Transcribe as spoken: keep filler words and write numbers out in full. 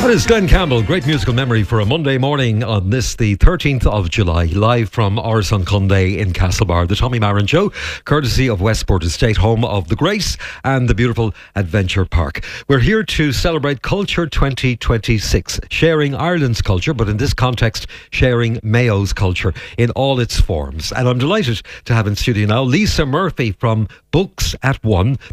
That is Glenn Campbell. Great musical memory for a Monday morning on this, the thirteenth of July, live from Ars an Conde in Castlebar. The Tommy Marin Show, courtesy of Westport Estate, home of the Grace and the beautiful Adventure Park. We're here to celebrate Culture twenty twenty-six, sharing Ireland's culture, but in this context, sharing Mayo's culture in all its forms. And I'm delighted to have in studio now Lisa Murphy from Books at One,